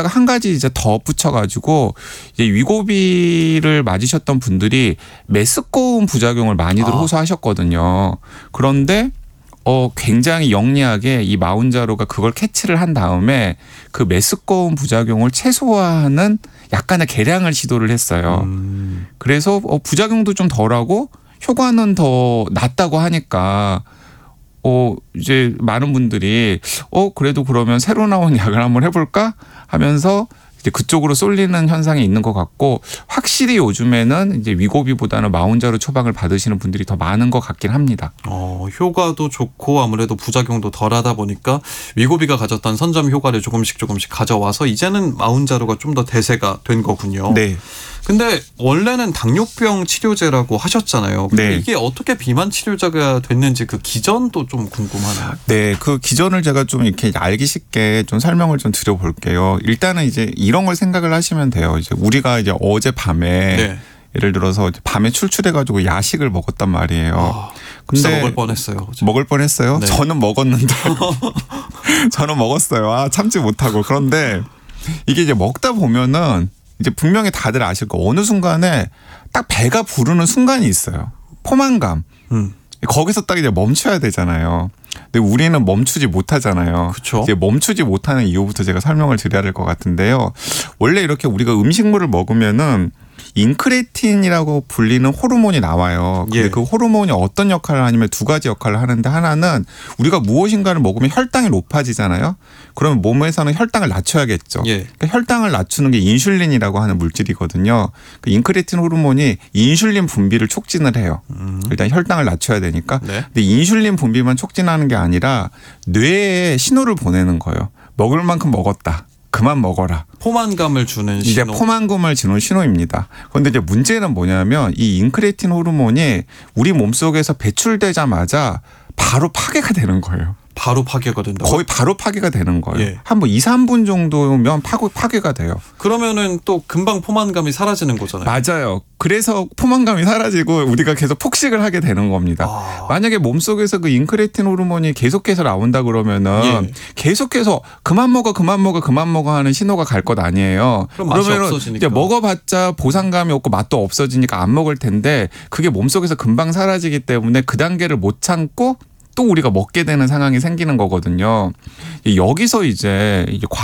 제가 한 가지 이제 더 붙여가지고 이제 위고비를 맞으셨던 분들이 메스꺼운 부작용을 많이들 호소하셨거든요. 그런데 굉장히 영리하게 이 마운자로가 그걸 캐치를 한 다음에 그 메스꺼운 부작용을 최소화하는 약간의 개량을 시도를 했어요. 그래서 부작용도 좀 덜하고 효과는 더 낫다고 하니까 이제 많은 분들이 그래도 그러면 새로 나온 약을 한번 해볼까 하면서 이제 그쪽으로 쏠리는 현상이 있는 것 같고, 확실히 요즘에는 이제 위고비보다는 마운자로 처방을 받으시는 분들이 더 많은 것 같긴 합니다. 효과도 좋고 아무래도 부작용도 덜하다 보니까 위고비가 가졌던 선점 효과를 조금씩 가져와서 이제는 마운자로가 좀 더 대세가 된 거군요. 네. 근데 원래는 당뇨병 치료제라고 하셨잖아요. 근데 네. 이게 어떻게 비만 치료제가 됐는지 그 기전도 좀 궁금하네요. 네, 그 기전을 제가 좀 이렇게 알기 쉽게 좀 설명을 좀 드려볼게요. 일단은 이제 이런 걸 생각을 하시면 돼요. 이제 우리가 이제 어젯밤에 네. 예를 들어서 밤에 출출해가지고 야식을 먹었단 말이에요. 근데 먹을 뻔했어요. 어제. 먹을 뻔했어요? 네. 저는 먹었는데 저는 먹었어요. 참지 못하고. 그런데 이게 이제 먹다 보면은 이제 분명히 다들 아실 거, 어느 순간에 딱 배가 부르는 순간이 있어요. 포만감. 거기서 딱 이제 멈춰야 되잖아요. 근데 우리는 멈추지 못하잖아요. 그렇죠. 이제 멈추지 못하는 이유부터 제가 설명을 드려야 될 것 같은데요. 원래 이렇게 우리가 음식물을 먹으면은 인크레틴이라고 불리는 호르몬이 나와요. 근데 예. 그 호르몬이 어떤 역할을 하냐면 두 가지 역할을 하는데, 하나는 우리가 무엇인가를 먹으면 혈당이 높아지잖아요. 그러면 몸에서는 혈당을 낮춰야겠죠. 예. 그러니까 혈당을 낮추는 게 인슐린이라고 하는 물질이거든요. 그 인크레틴 호르몬이 인슐린 분비를 촉진을 해요. 일단 혈당을 낮춰야 되니까. 네. 근데 인슐린 분비만 촉진하는 게 아니라 뇌에 신호를 보내는 거예요. 먹을 만큼 먹었다. 그만 먹어라. 포만감을 주는 이제 신호. 포만감을 주는 신호입니다. 그런데 이제 문제는 뭐냐면 이 인크레틴 호르몬이 우리 몸속에서 배출되자마자 바로 파괴가 되는 거예요. 바로 파괴가 된다고? 거의 바로 파괴가 되는 거예요. 예. 한 뭐 2, 3분 정도면 파괴가 돼요. 그러면은 또 금방 포만감이 사라지는 거잖아요. 맞아요. 그래서 포만감이 사라지고 우리가 계속 폭식을 하게 되는 겁니다. 만약에 몸속에서 그 인크레틴 호르몬이 계속해서 나온다 그러면은 계속해서 그만 먹어 하는 신호가 갈 것 아니에요. 그럼 맛이 그러면은 없어지니까. 이제 먹어봤자 보상감이 없고 맛도 없어지니까 안 먹을 텐데, 그게 몸속에서 금방 사라지기 때문에 그 단계를 못 참고 또 우리가 먹게 되는 상황이 생기는 거거든요. 여기서 이제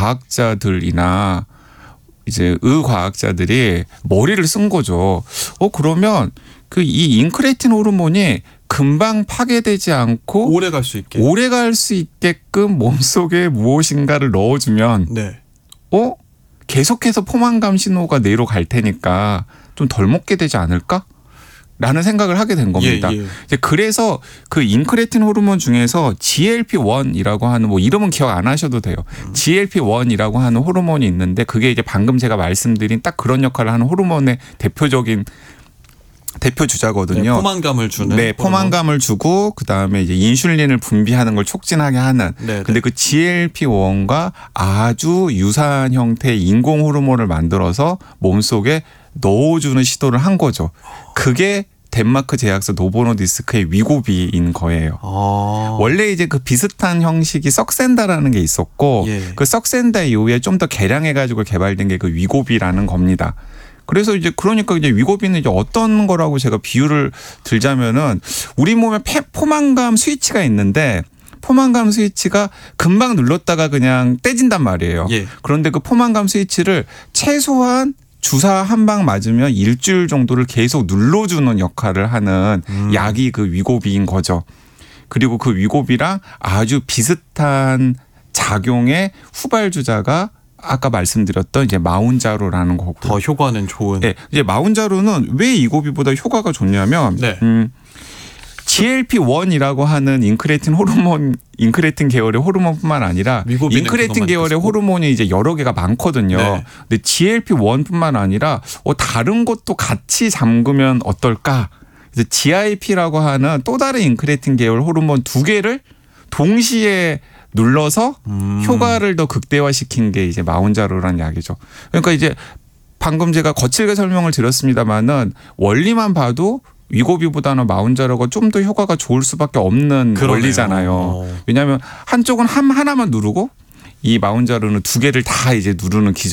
과학자들이나 이제 의과학자들이 머리를 쓴 거죠. 그러면 그 이 인크레틴 호르몬이 금방 파괴되지 않고 오래 갈 수 있게. 오래 갈 수 있게끔 몸속에 무엇인가를 넣어주면 네. 계속해서 포만감 신호가 뇌로 갈 테니까 좀 덜 먹게 되지 않을까? 라는 생각을 하게 된 겁니다. 이제 그래서 그 인크레틴 호르몬 중에서 GLP-1이라고 하는, 뭐 이름은 기억 안 하셔도 돼요. GLP-1이라고 하는 호르몬이 있는데, 그게 이제 방금 제가 말씀드린 딱 그런 역할을 하는 호르몬의 대표 주자거든요. 네, 포만감을 주는. 네, 포만감을 주고 그다음에 이제 인슐린을 분비하는 걸 촉진하게 하는. 근데 그 GLP-1과 아주 유사한 형태의 인공 호르몬을 만들어서 몸속에 넣어주는 시도를 한 거죠. 그게 덴마크 제약사 노보노디스크의 위고비인 거예요. 원래 이제 그 비슷한 형식이 썩센다라는 게 있었고, 그 썩센다 이후에 좀 더 개량해가지고 개발된 게 그 위고비라는 겁니다. 그래서 이제 그러니까 이제 위고비는 이제 어떤 거라고 제가 비유를 들자면은, 우리 몸에 포만감 스위치가 있는데, 포만감 스위치가 금방 눌렀다가 그냥 떼진단 말이에요. 그런데 그 포만감 스위치를 최소한 주사 한 방 맞으면 일주일 정도를 계속 눌러주는 역할을 하는 약이 그 위고비인 거죠. 그리고 그 위고비랑 아주 비슷한 작용의 후발주자가 아까 말씀드렸던 이제 마운자로라는 거고. 더 효과는 좋은. 네, 이제 마운자로는 왜 위고비보다 효과가 좋냐면, GLP-1이라고 하는 인크레틴 계열의 호르몬뿐만 아니라 인크레틴 계열의 호르몬이 이제 여러 개가 많거든요. 근데 GLP-1뿐만 아니라 다른 것도 같이 잠그면 어떨까? 이제 GIP라고 하는 또 다른 인크레틴 계열 호르몬 두 개를 동시에 눌러서 효과를 더 극대화시킨 게 이제 마운자로라는 약이죠. 그러니까 이제 방금 제가 거칠게 설명을 드렸습니다만은 원리만 봐도 위고비보다는 마운자로가 좀 더 효과가 좋을 수밖에 없는 원리잖아요. 왜냐하면 한쪽은 하나만 누르고 이 마운자로는 두 개를 다 이제 누르는 기전.